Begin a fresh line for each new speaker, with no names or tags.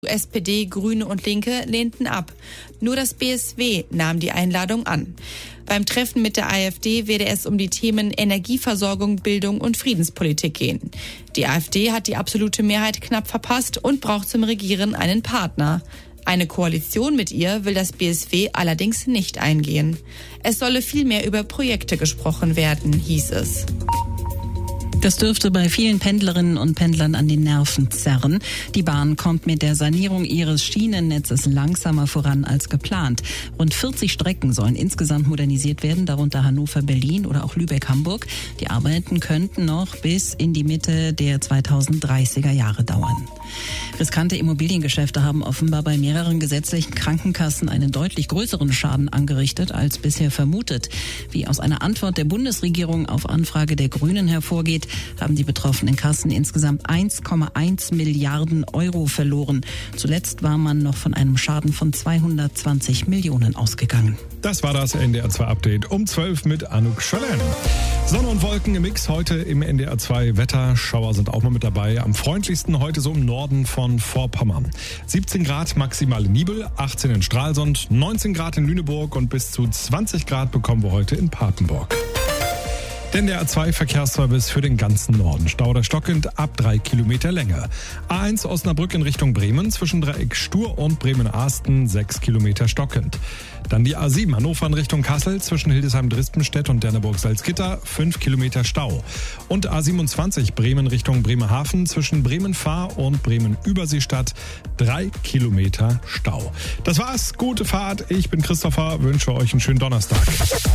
SPD, Grüne und Linke lehnten ab. Nur das BSW nahm die Einladung an. Beim Treffen mit der AfD werde es um die Themen Energieversorgung, Bildung und Friedenspolitik gehen. Die AfD hat die absolute Mehrheit knapp verpasst und braucht zum Regieren einen Partner. Eine Koalition mit ihr will das BSW allerdings nicht eingehen. Es solle vielmehr über Projekte gesprochen werden, hieß es.
Das dürfte bei vielen Pendlerinnen und Pendlern an den Nerven zerren. Die Bahn kommt mit der Sanierung ihres Schienennetzes langsamer voran als geplant. Rund 40 Strecken sollen insgesamt modernisiert werden, darunter Hannover-Berlin oder auch Lübeck-Hamburg. Die Arbeiten könnten noch bis in die Mitte der 2030er Jahre dauern. Riskante Immobiliengeschäfte haben offenbar bei mehreren gesetzlichen Krankenkassen einen deutlich größeren Schaden angerichtet als bisher vermutet. Wie aus einer Antwort der Bundesregierung auf Anfrage der Grünen hervorgeht, haben die betroffenen Kassen insgesamt 1,1 Milliarden Euro verloren. Zuletzt war man noch von einem Schaden von 220 Millionen ausgegangen.
Das war das NDR 2 Update um 12 mit Anouk Schollen. Sonne und Wolken im Mix heute im NDR 2 Wetter. Schauer sind auch mal mit dabei. Am freundlichsten heute so im Norden von Vorpommern. 17 Grad maximal in Nibel, 18 in Stralsund, 19 Grad in Lüneburg und bis zu 20 Grad bekommen wir heute in Papenburg. Der NDR 2 Verkehrsservice für den ganzen Norden. Stauder stockend ab 3 Kilometer Länge. A1 Osnabrück in Richtung Bremen zwischen Dreieck Stur und Bremen-Arsten 6 Kilometer stockend. Dann die A7 Hannover in Richtung Kassel zwischen Hildesheim-Drispenstedt und Derneburg-Salzgitter 5 Kilometer Stau. Und A27 Bremen Richtung Bremerhaven zwischen Bremen-Fahr und Bremen-Überseestadt 3 Kilometer Stau. Das war's. Gute Fahrt. Ich bin Christopher. Wünsche euch einen schönen Donnerstag.